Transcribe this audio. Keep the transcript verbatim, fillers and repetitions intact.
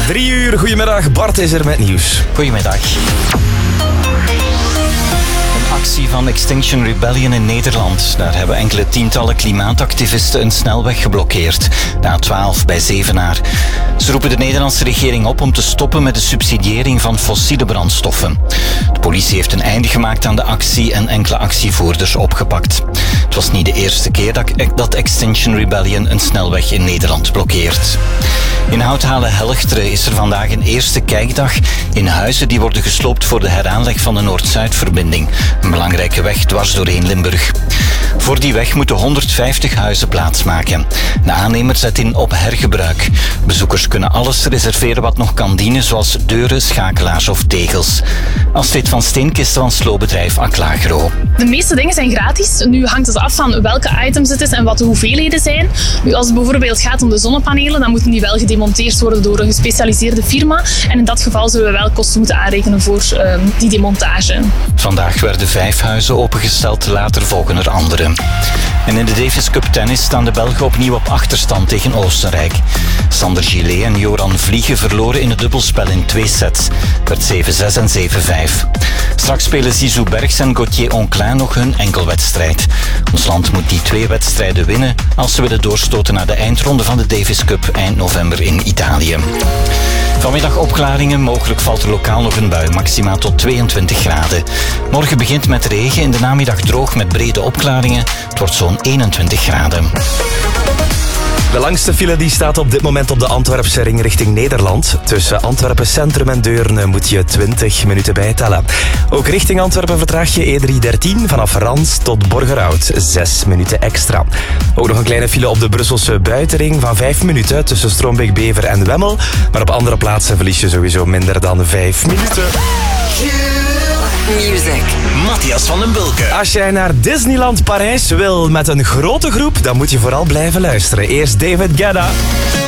Drie uur, goedemiddag. Bart is er met nieuws. Goedemiddag. Een actie van Extinction Rebellion in Nederland. Daar hebben enkele tientallen klimaatactivisten een snelweg geblokkeerd. De A twaalf bij Zevenaar. Ze roepen de Nederlandse regering op om te stoppen met de subsidiëring van fossiele brandstoffen. De politie heeft een einde gemaakt aan de actie en enkele actievoerders opgepakt. Het was niet de eerste keer dat Extinction Rebellion een snelweg in Nederland blokkeert. In Houthalen-Helchteren is er vandaag een eerste kijkdag in huizen die worden gesloopt voor de heraanleg van de Noord-Zuid-verbinding. Een belangrijke weg dwars doorheen Limburg. Voor die weg moeten honderdvijftig huizen plaatsmaken. De aannemer zet in op hergebruik. Bezoekers kunnen alles reserveren wat nog kan dienen, zoals deuren, schakelaars of tegels. Astrid van Steenkisten van sloopbedrijf Aclagro. De meeste dingen zijn gratis. Nu hangt het af van welke items het is en wat de hoeveelheden zijn. Nu, als het bijvoorbeeld gaat om de zonnepanelen, dan moeten die wel gedemonteerd worden door een gespecialiseerde firma. En in dat geval zullen we wel kosten moeten aanrekenen voor uh, die demontage. Vandaag werden vijf huizen opengesteld, later volgen er andere. En in de Davis Cup tennis staan de Belgen opnieuw op achterstand tegen Oostenrijk. Sander Gillet en Joran Vliegen verloren in het dubbelspel in twee sets. Het werd zeven zes en zeven vijf. Straks spelen Zizou Bergs en Gauthier Onclin nog hun enkelwedstrijd. Ons land moet die twee wedstrijden winnen als ze willen doorstoten naar de eindronde van de Davis Cup eind november in Italië. Vanmiddag opklaringen, mogelijk valt er lokaal nog een bui, maximaal tot tweeëntwintig graden. Morgen begint met regen, in de namiddag droog met brede opklaringen. Het wordt zo'n eenentwintig graden. De langste file die staat op dit moment op de Antwerpse ring richting Nederland. Tussen Antwerpen Centrum en Deurne moet je twintig minuten bijtellen. Ook richting Antwerpen vertraag je E drie dertien vanaf Rans tot Borgerhout. zes minuten extra. Ook nog een kleine file op de Brusselse buitenring van vijf minuten tussen Strombeek-Bever en Wemmel. Maar op andere plaatsen verlies je sowieso minder dan vijf minuten. Music. Matthias van den Bulke. Als jij naar Disneyland Parijs wil met een grote groep, dan moet je vooral blijven luisteren. Eerst David Guetta.